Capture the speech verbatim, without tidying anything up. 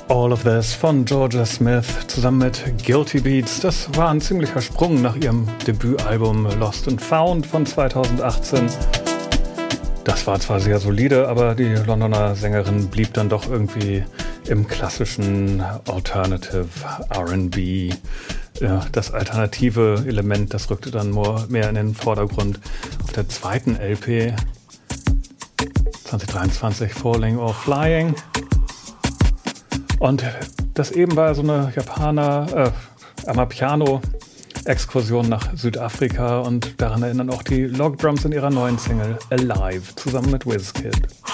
All of This von Georgia Smith zusammen mit Guilty Beats. Das war ein ziemlicher Sprung nach ihrem Debütalbum Lost and Found von zweitausendachtzehn. Das war zwar sehr solide, aber die Londoner Sängerin blieb dann doch irgendwie im klassischen Alternative R and B. Ja, das alternative Element, das rückte dann mehr in den Vordergrund. Auf der zweiten L P zwanzig dreiundzwanzig Falling or Flying. Und das eben war so eine Japaner äh, Amapiano-Exkursion nach Südafrika und daran erinnern auch die Log Drums in ihrer neuen Single Alive zusammen mit Wizkid.